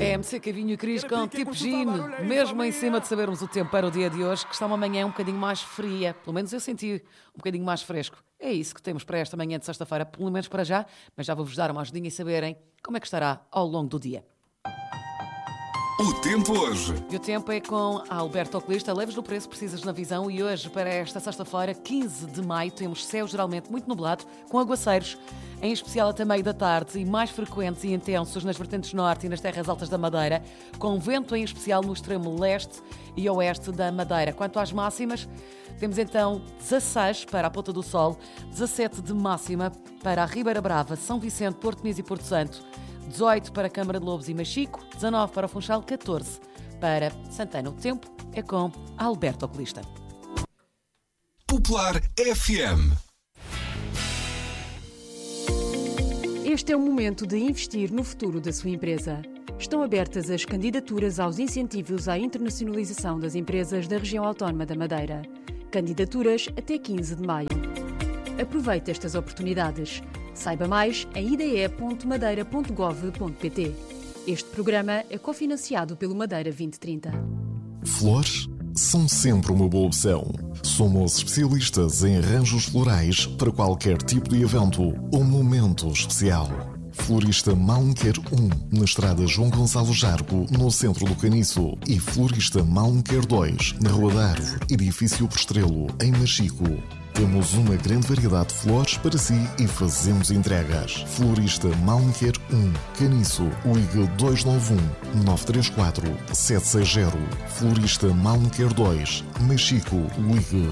MC Cavinho e Cris com Tipo Gino, mesmo em cima de sabermos o tempo para o dia de hoje, que está uma manhã um bocadinho mais fria, pelo menos eu senti um bocadinho mais fresco. É isso que temos para esta manhã de sexta-feira, pelo menos para já, mas já vou-vos dar uma ajudinha e saberem como é que estará ao longo do dia. O tempo hoje. E o tempo é com a Alberto Oculista, leves do preço, precisas na visão, e hoje, para esta sexta-feira, 15 de maio, temos céu geralmente muito nublado, com aguaceiros, em especial até meio da tarde, e mais frequentes e intensos nas vertentes norte e nas terras altas da Madeira, com vento em especial no extremo leste e oeste da Madeira. Quanto às máximas, temos então 16 para a Ponta do Sol, 17 de máxima para a Ribeira Brava, São Vicente, Porto Nis e Porto Santo, 18 para a Câmara de Lobos e Machico, 19 para o Funchal, 14 para Santana. O tempo é com a Alberto Oculista. Popular FM. Este é o momento de investir no futuro da sua empresa. Estão abertas as candidaturas aos incentivos à internacionalização das empresas da região autónoma da Madeira. Candidaturas até 15 de maio. Aproveite estas oportunidades. Saiba mais em ide.madeira.gov.pt. Este programa é cofinanciado pelo Madeira 2030. Flores são sempre uma boa opção. Somos especialistas em arranjos florais para qualquer tipo de evento ou momento especial. Florista Malmquer 1, na estrada João Gonçalo Jargo, no centro do Caniço. E Florista Malmquer 2, na Rua da Árvore, edifício Postrelo, em Machico. Temos uma grande variedade de flores para si e fazemos entregas. Florista Malmquer 1, Caniço, ligue 291-934-760. Florista Malmquer 2, Machico, ligue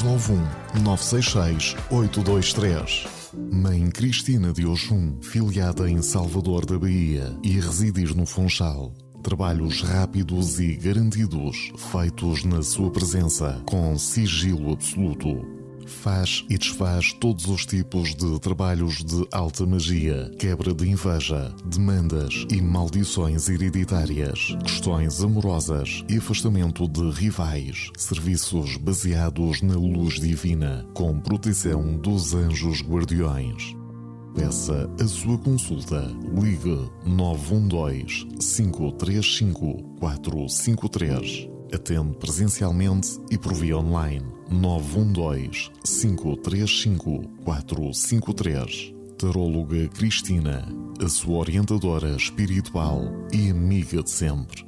291-966-823. Mãe Cristina de Oxum, filiada em Salvador da Bahia e residir no Funchal. Trabalhos rápidos e garantidos, feitos na sua presença, com sigilo absoluto. Faz e desfaz todos os tipos de trabalhos de alta magia, quebra de inveja, demandas e maldições hereditárias, questões amorosas e afastamento de rivais, serviços baseados na luz divina, com proteção dos anjos guardiões. Peça a sua consulta. Ligue 912-535-453. Atende presencialmente e por via online. 912-535-453. Taróloga Cristina, a sua orientadora espiritual e amiga de sempre.